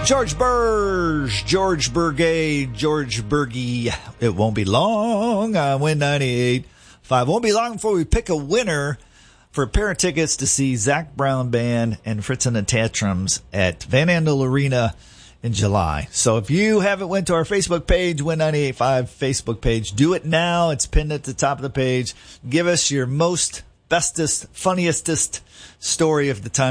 George Burge, George Burgay, George Burgie. It won't be long on Win 98.5. Won't be long before we pick a winner for a pair of tickets to see Zac Brown Band and Fritz and the Tantrums at Van Andel Arena in July. So if you haven't went to our Facebook page, Win 98.5 Facebook page, do it now. It's pinned at the top of the page. Give us your most bestest, funniestest story of the time.